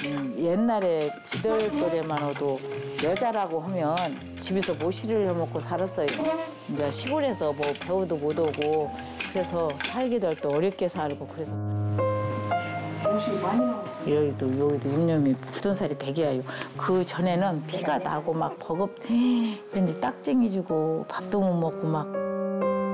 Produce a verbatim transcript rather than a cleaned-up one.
음, 옛날에 지덜거리만 해도 여자라고 하면 집에서 모시를 해먹고 살았어요. 이제 시골에서 뭐 배우도 못 오고 그래서 살기도 할 때 어렵게 살고 그래서 여기도 여기도 윗놈이 굳은 살이 백이야요. 그 전에는 피가 나고 막 버겁, 근데 딱쟁이 주고 밥도 못 먹고 막